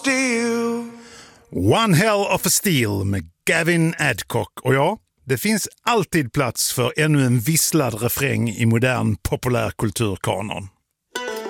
One Hell of a Steel med Gavin Adcock. Och ja, det finns alltid plats för ännu en visslad refräng i modern populärkulturkanon.